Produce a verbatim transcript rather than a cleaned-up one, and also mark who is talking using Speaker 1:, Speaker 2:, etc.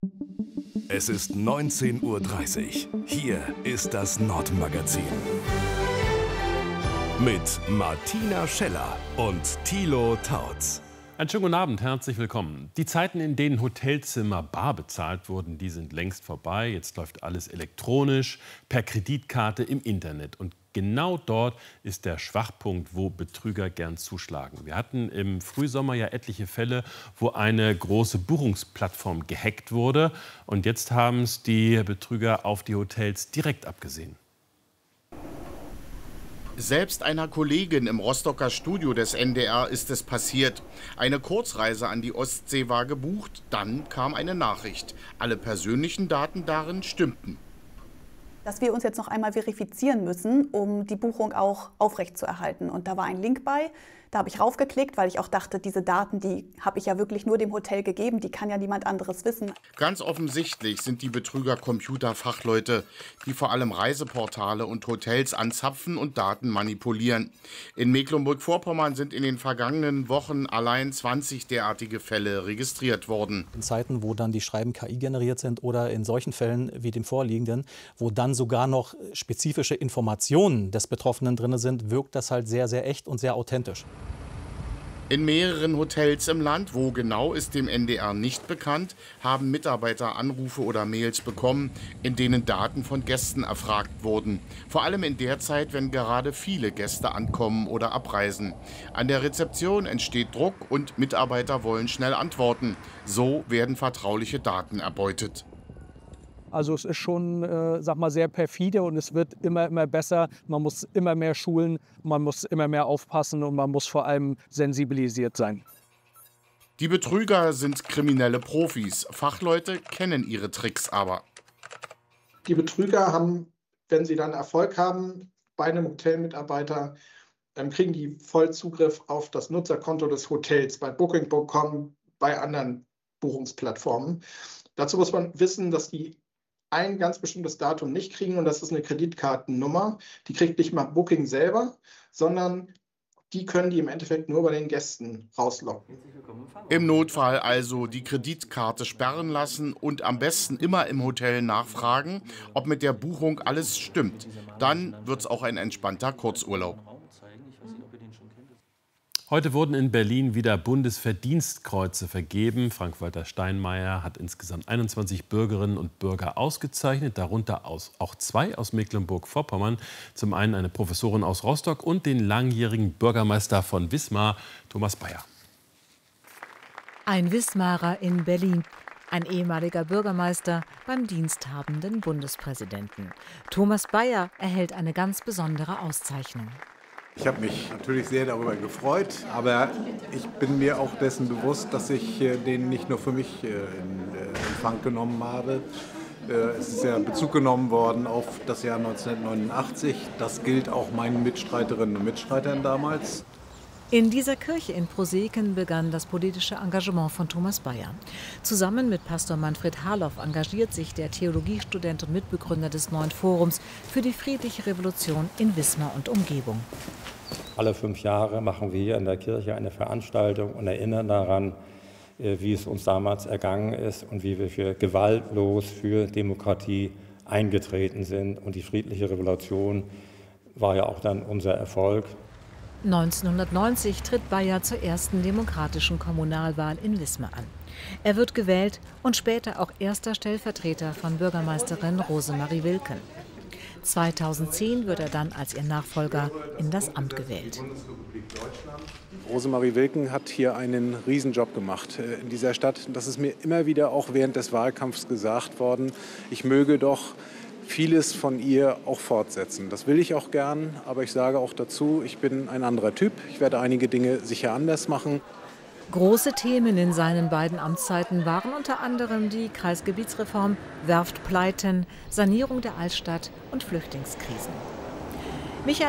Speaker 1: Es ist neunzehn Uhr dreißig. Hier ist das Nordmagazin. Mit Martina Scheller und Thilo Tautz.
Speaker 2: Einen schönen guten Abend, herzlich willkommen. Die Zeiten, in denen Hotelzimmer bar bezahlt wurden, die sind längst vorbei. Jetzt läuft alles elektronisch, per Kreditkarte im Internet. Und genau dort ist der Schwachpunkt, wo Betrüger gern zuschlagen. Wir hatten im Frühsommer ja etliche Fälle, wo eine große Buchungsplattform gehackt wurde. Und jetzt haben es die Betrüger auf die Hotels direkt abgesehen.
Speaker 3: Selbst einer Kollegin im Rostocker Studio des N D R ist es passiert. Eine Kurzreise an die Ostsee war gebucht, dann kam eine Nachricht. Alle persönlichen Daten darin stimmten.
Speaker 4: Dass wir uns jetzt noch einmal verifizieren müssen, um die Buchung auch aufrechtzuerhalten. Und da war ein Link bei, da habe ich raufgeklickt, weil ich auch dachte, diese Daten, die habe ich ja wirklich nur dem Hotel gegeben, die kann ja niemand anderes wissen.
Speaker 3: Ganz offensichtlich sind die Betrüger Computerfachleute, die vor allem Reiseportale und Hotels anzapfen und Daten manipulieren. In Mecklenburg-Vorpommern sind in den vergangenen Wochen allein zwanzig derartige Fälle registriert worden.
Speaker 5: In Zeiten, wo dann die Schreiben K I generiert sind oder in solchen Fällen wie dem vorliegenden, wo dann sogar noch spezifische Informationen des Betroffenen drin sind, wirkt das halt sehr, sehr echt und sehr authentisch.
Speaker 3: In mehreren Hotels im Land, wo genau ist dem N D R nicht bekannt, haben Mitarbeiter Anrufe oder Mails bekommen, in denen Daten von Gästen erfragt wurden. Vor allem in der Zeit, wenn gerade viele Gäste ankommen oder abreisen. An der Rezeption entsteht Druck und Mitarbeiter wollen schnell antworten. So werden vertrauliche Daten erbeutet.
Speaker 6: Also es ist schon, äh, sag mal, sehr perfide und es wird immer, immer besser. Man muss immer mehr schulen, man muss immer mehr aufpassen und man muss vor allem sensibilisiert sein.
Speaker 3: Die Betrüger sind kriminelle Profis. Fachleute kennen ihre Tricks aber.
Speaker 7: Die Betrüger haben, wenn sie dann Erfolg haben bei einem Hotelmitarbeiter, dann kriegen die Vollzugriff auf das Nutzerkonto des Hotels bei Booking Punkt com, bei anderen Buchungsplattformen. Dazu muss man wissen, dass die ein ganz bestimmtes Datum nicht kriegen und das ist eine Kreditkartennummer. Die kriegt nicht mal Booking selber, sondern die können die im Endeffekt nur bei den Gästen rauslocken.
Speaker 3: Im Notfall also die Kreditkarte sperren lassen und am besten immer im Hotel nachfragen, ob mit der Buchung alles stimmt. Dann wird es auch ein entspannter Kurzurlaub.
Speaker 2: Heute wurden in Berlin wieder Bundesverdienstkreuze vergeben. Frank-Walter Steinmeier hat insgesamt einundzwanzig Bürgerinnen und Bürger ausgezeichnet, darunter auch zwei aus Mecklenburg-Vorpommern. Zum einen eine Professorin aus Rostock und den langjährigen Bürgermeister von Wismar, Thomas Bayer.
Speaker 8: Ein Wismarer in Berlin. Ein ehemaliger Bürgermeister beim diensthabenden Bundespräsidenten. Thomas Bayer erhält eine ganz besondere Auszeichnung.
Speaker 9: Ich habe mich natürlich sehr darüber gefreut, aber ich bin mir auch dessen bewusst, dass ich den nicht nur für mich in Empfang genommen habe. Es ist ja Bezug genommen worden auf das Jahr neunzehnhundertneunundachtzig. Das gilt auch meinen Mitstreiterinnen und Mitstreitern damals.
Speaker 8: In dieser Kirche in Proseken begann das politische Engagement von Thomas Bayer. Zusammen mit Pastor Manfred Harloff engagiert sich der Theologiestudent und Mitbegründer des Neuen Forums für die friedliche Revolution in Wismar und Umgebung.
Speaker 10: Alle fünf Jahre machen wir hier in der Kirche eine Veranstaltung und erinnern daran, wie es uns damals ergangen ist und wie wir für gewaltlos für Demokratie eingetreten sind. Und die friedliche Revolution war ja auch dann unser Erfolg.
Speaker 8: neunzehnhundertneunzig tritt Bayer zur ersten demokratischen Kommunalwahl in Wismar an. Er wird gewählt und später auch erster Stellvertreter von Bürgermeisterin Rosemarie Wilken. zweitausendzehn wird er dann als ihr Nachfolger in das Amt gewählt.
Speaker 9: Rosemarie Wilken hat hier einen Riesenjob gemacht in dieser Stadt. Das ist mir immer wieder auch während des Wahlkampfs gesagt worden. Ich möge doch vieles von ihr auch fortsetzen. Das will ich auch gern, aber ich sage auch dazu, ich bin ein anderer Typ. Ich werde einige Dinge sicher anders machen.
Speaker 8: Große Themen in seinen beiden Amtszeiten waren unter anderem die Kreisgebietsreform, Werftpleiten, Sanierung der Altstadt und Flüchtlingskrisen. Michael